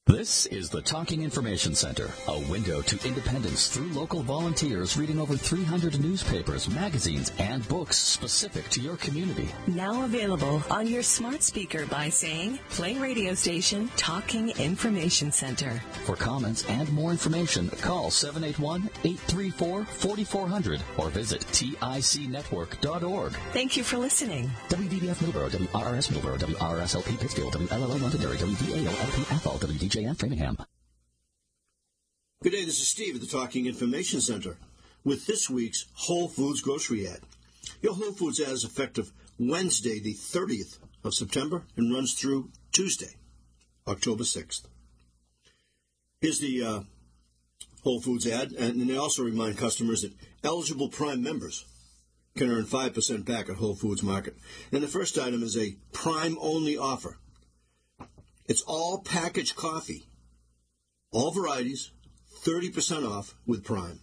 This is the Talking Information Center, a window to independence through local volunteers reading over 300 newspapers, magazines, and books specific to your community. Now available on your smart speaker by saying, play radio station Talking Information Center. For comments and more information, call 781-834-4400 or visit ticnetwork.org. Thank you for listening. WDBF Middleborough, WRRS Middleborough, WRSLP Pittsfield, WLLO Londonderry, WDAO-LP Athol, WDJF Framingham. Good day, this is Steve at the Talking Information Center with this week's Whole Foods grocery ad. Your Whole Foods ad is effective Wednesday, the 30th of September, and runs through Tuesday, October 6th. Here's the Whole Foods ad, and they also remind customers that eligible Prime members can earn 5% back at Whole Foods Market. And the first item is a Prime-only offer. It's all packaged coffee, all varieties, 30% off with Prime.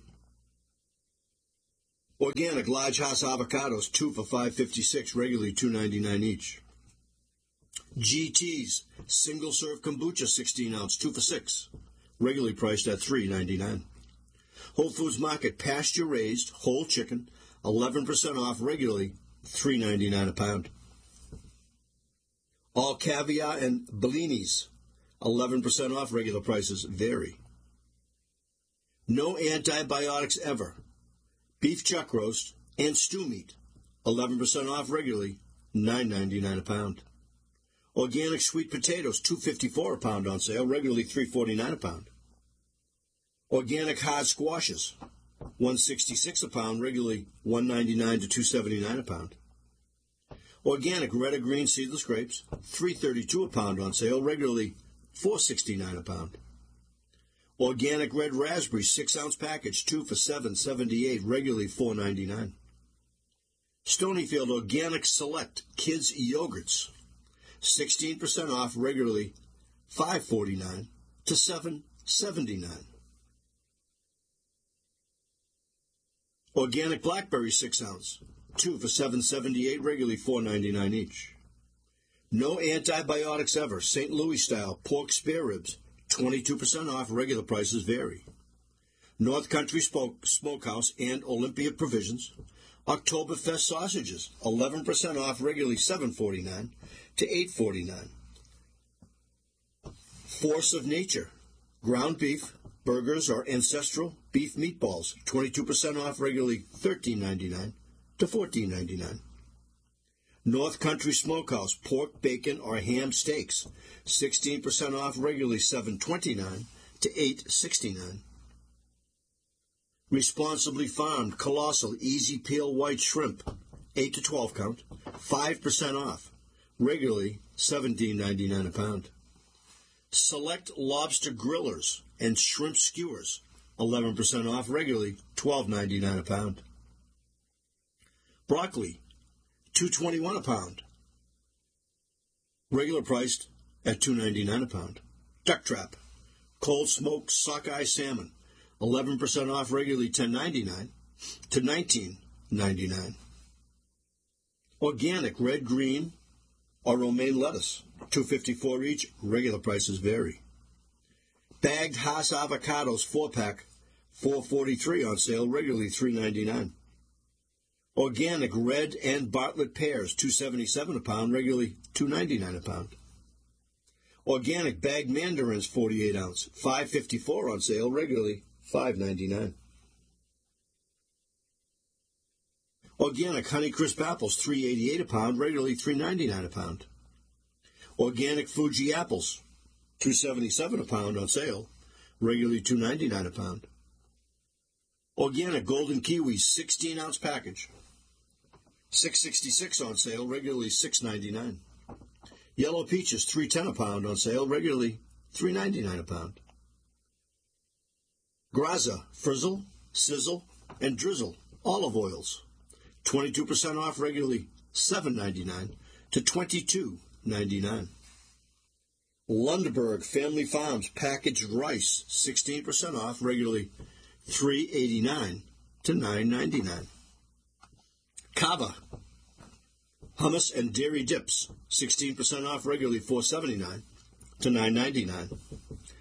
Organic large house avocados, 2 for $5.56, regularly $2.99 each. GT's single serve kombucha, 16 ounce, 2 for $6, regularly priced at $3.99. Whole Foods Market pasture raised whole chicken, 11% off, regularly $3.99 a pound. All caviar and bellinis, 11% off, regular prices vary. No antibiotics ever. Beef chuck roast and stew meat, 11% off, regularly $9.99 a pound. Organic sweet potatoes, $2.54 a pound on sale, regularly $3.49 a pound. Organic hard squashes, $1.66 a pound, regularly $1.99 to $2.79 a pound. Organic red or green seedless grapes, $3.32 a pound on sale, regularly $4.69 a pound. Organic red raspberries, 6-ounce package, 2 for $7.78, regularly $4.99. Stonyfield Organic Select Kids Yogurts, 16% off, regularly $5.49 to $7.79. Organic blackberry, 6-ounce, 2 for $7.78, regularly $4.99 each. No antibiotics ever. St. Louis style pork spare ribs, 22% off. Regular prices vary. North Country Smokehouse and Olympia Provisions. Oktoberfest sausages, 11% off. Regularly $7.49 to $8.49. Force of Nature ground beef, burgers, or ancestral beef meatballs, 22% off. Regularly $13.99 to $14.99. North Country Smokehouse pork, bacon, or ham steaks, 16% off, regularly $7.29 to $8.69. Responsibly farmed colossal easy peel white shrimp, 8 to 12 count, 5% off, regularly $17.99 a pound. Select lobster grillers and shrimp skewers, 11% off, regularly $12.99 a pound. Broccoli, $2.21 a pound, regular priced at $2.99 a pound. Duck trap, cold smoked sockeye salmon, 11% off, regularly $10.99 to $19.99. Organic red, green, or romaine lettuce, $2.54 each. Regular prices vary. Bagged Hass avocados 4-pack, $4.43 on sale, regularly $3.99. Organic red and Bartlett pears, $2.77 a pound, regularly $2.99 a pound. Organic bagged mandarins, 48 ounce, $5.54 on sale, regularly $5.99. Organic Honeycrisp apples, $3.88 a pound, regularly $3.99 a pound. Organic Fuji apples, $2.77 a pound on sale, regularly $2.99 a pound. Organic golden kiwis, 16-ounce package, $6.66 on sale, regularly $6.99. Yellow peaches, $3.10 a pound on sale, regularly $3.99 a pound. Graza, frizzle, sizzle, and drizzle olive oils, 22% off, regularly $7.99 to $22.99. Lundberg Family Farms packaged rice, 16% off, regularly $3.89 to $9.99. Kava hummus and dairy dips, 16% off, regularly $4.79 to $9.99.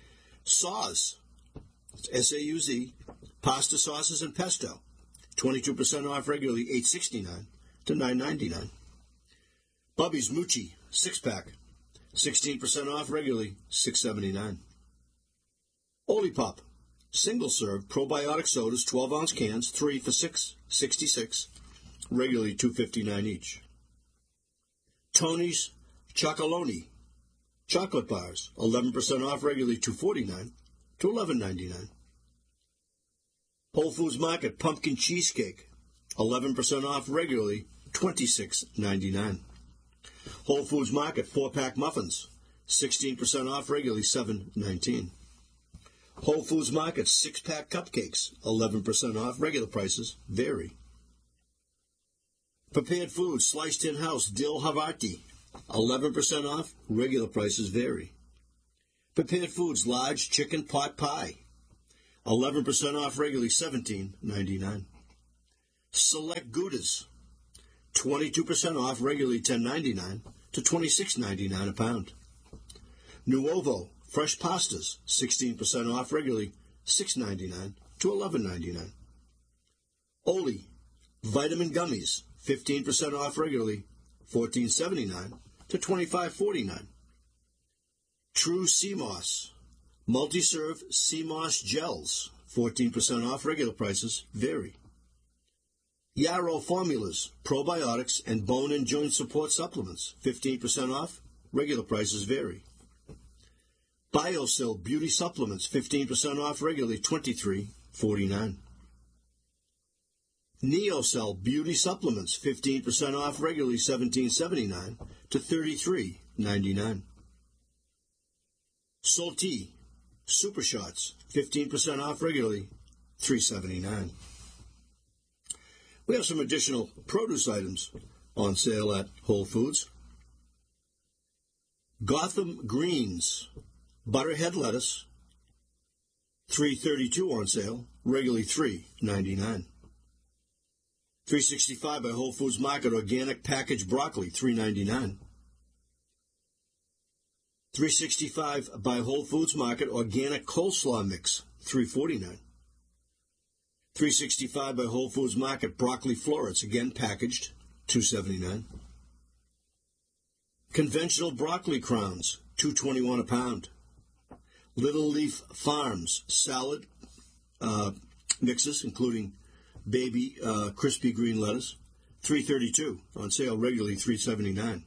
Sauz, S-A-U-Z, pasta sauces and pesto, 22% off regularly $8.69 to $9.99. Bubby's Moochie, 6-pack, 16% off regularly $6.79. Olipop, single-serve probiotic sodas, 12-ounce cans, 3 for $6.66, regularly $2.59 each. Tony's Chocoloni, chocolate bars, 11% off regularly $2.49 to $11.99. Whole Foods Market pumpkin cheesecake, 11% off regularly $26.99. Whole Foods Market 4-pack muffins, 16% off regularly $7.19. Whole Foods Market 6-pack cupcakes, 11% off. Regular prices vary. Prepared foods sliced in-house dill Havarti, 11% off. Regular prices vary. Prepared foods large chicken pot pie, 11% off regularly $17.99. Select Goudas, 22% off regularly $10.99 to $26.99 a pound. Nuovo fresh pastas, 16% off regularly $6.99 to $11.99. Oli vitamin gummies, 15% off regularly $14.79 to $25.49. True Sea Moss multi-serve Sea Moss gels, 14% off. Regular prices vary. Yarrow formulas, probiotics, and bone and joint support supplements, 15% off. Regular prices vary. BioSil beauty supplements, 15% off regularly $23.49. NeoCell beauty supplements, 15% off regularly $17.79 to $33.99. Solti Super Shots, 15% off regularly $3.79. We have some additional produce items on sale at Whole Foods. Gotham Greens Butterhead lettuce, $3.32 on sale, regularly $3.99. $3.65 by Whole Foods Market organic packaged broccoli, $3.99. $3.65 by Whole Foods Market organic coleslaw mix, $3.49. $3.65 by Whole Foods Market broccoli florets, again packaged, $2.79. Conventional broccoli crowns, $2.21 a pound. Little Leaf Farms salad mixes, including baby crispy green lettuce, $3.32 on sale, regularly $3.79.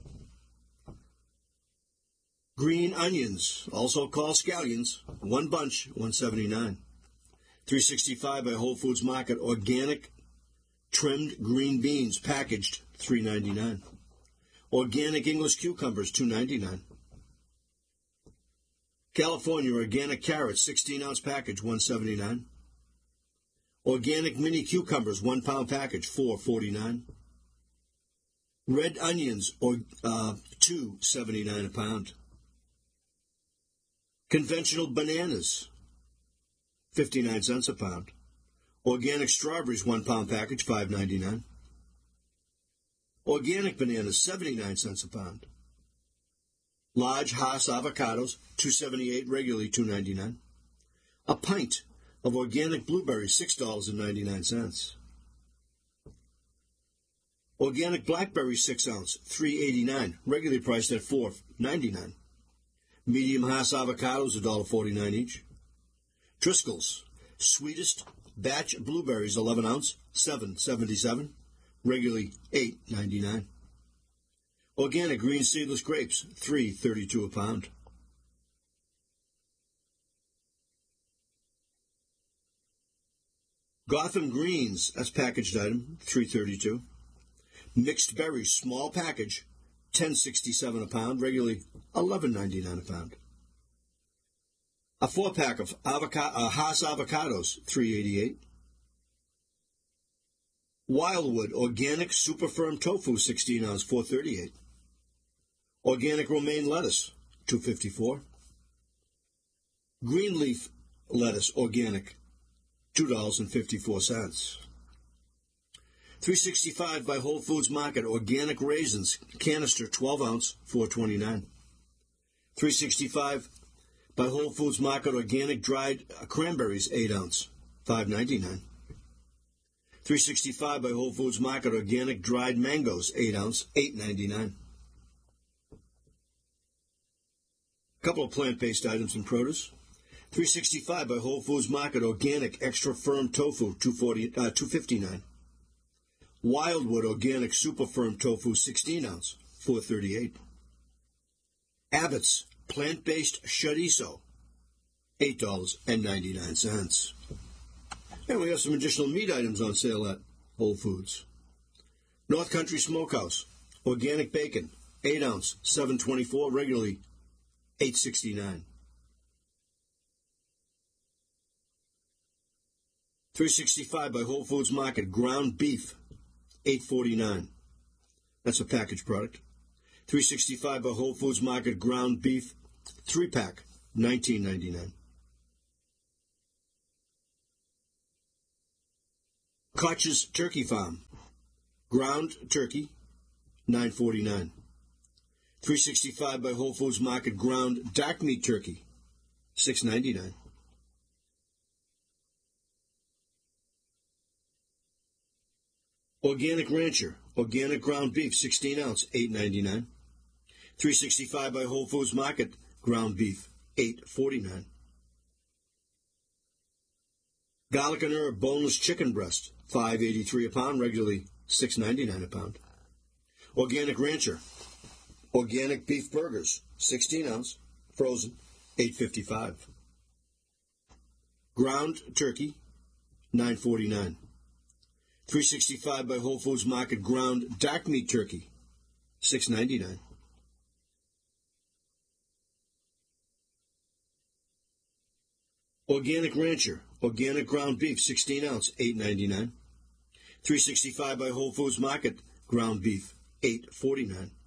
Green onions, also called scallions, one bunch, $1.79. $3.65 by Whole Foods Market organic trimmed green beans, packaged, $3.99. Organic English cucumbers, $2.99. California organic carrots, 16-ounce package, $1.79. Organic mini cucumbers, 1-pound package, $4.49. Red onions, $2.79 a pound. Conventional bananas, 59 cents a pound. Organic strawberries, 1-pound package, $5.99. Organic bananas, 79 cents a pound. Large Hass avocados, $2.78, regularly $2.99. A pint of organic blueberries, $6.99. Organic blackberries, 6-ounce, $3.89, regularly priced at $4.99. Medium Hass avocados, $1.49 each. Driscoll's sweetest batch blueberries, 11-ounce, $7.77, regularly $8.99. Organic green seedless grapes, $3.32 a pound. Gotham Greens, that's packaged item, $3.32. Mixed berries, small package, $10.67 a pound, regularly $11.99 a pound. A 4-pack of Hass avocados, $3.88. Wildwood organic super firm tofu, 16-ounce, $4.38. Organic romaine lettuce, $2.54. Green leaf lettuce, organic, $2.54. $3.65 by Whole Foods Market organic raisins, canister, 12-ounce, $4.29. $3.65 by Whole Foods Market organic dried cranberries, 8 ounce, $5.99. 365 by Whole Foods Market organic dried mangoes, 8 ounce, $8.99. A couple of plant-based items in produce. 365 by Whole Foods Market organic extra firm tofu, $2.59. Wildwood organic super firm tofu, 16 ounce, $4.38. Abbott's plant-based chorizo, $8.99. And we have some additional meat items on sale at Whole Foods. North Country Smokehouse, organic bacon, 8 ounce, $7.24, regularly $8.69. 365 by Whole Foods Market, ground beef, $8.49. That's a packaged product. 365 by Whole Foods Market, ground beef, 3-pack, $19.99. Koch's Turkey Farm, ground turkey, $9.49. 365 by Whole Foods Market, ground dark meat turkey, $6.99. Organic Rancher, organic ground beef, 16 ounce, $8.99. 365 by Whole Foods Market, ground beef, $8.49. Garlic and herb boneless chicken breast, $5.83 a pound, regularly $6.99 a pound. Organic Rancher, organic beef burgers, 16 ounce, frozen, $8.55. Ground turkey, $9.49. 365 by Whole Foods Market, ground dark meat turkey, $6.99. Organic Rancher, organic ground beef, 16 ounce, $8.99. 365 by Whole Foods Market, ground beef, $8.49.